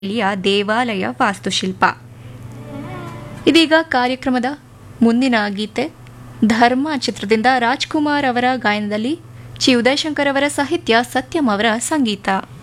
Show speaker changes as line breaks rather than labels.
ಶೈಲಿಯ ದೇವಾಲಯ ವಾಸ್ತುಶಿಲ್ಪ. ಇದೀಗ ಕಾರ್ಯಕ್ರಮದ ಮುಂದಿನ ಗೀತೆ ಧರ್ಮ ಚಿತ್ರದಿಂದ ರಾಜ್ಕುಮಾರ್ ಅವರ ಗಾಯನದಲ್ಲಿ ಚಿ ಉದಯಶಂಕರ್ ಅವರ ಸಾಹಿತ್ಯ, ಸತ್ಯಂ ಅವರ ಸಂಗೀತ.